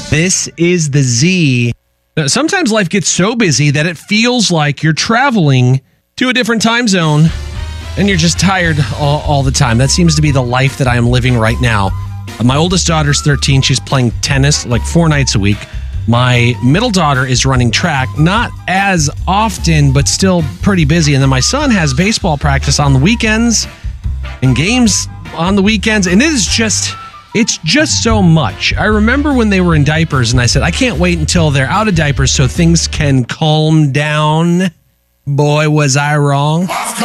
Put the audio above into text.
This is the Z. Sometimes life gets so busy that it feels like you're traveling to a different time zone and you're just tired all the time. That seems to be the life that I am living right now. My oldest daughter's 13. She's playing tennis like 4 nights a week. My middle daughter is running track, not as often, but still pretty busy. And then my son has baseball practice on the weekends and games on the weekends. And it's just so much. I remember when they were in diapers and I said, I can't wait until they're out of diapers so things can calm down. Boy, was I wrong.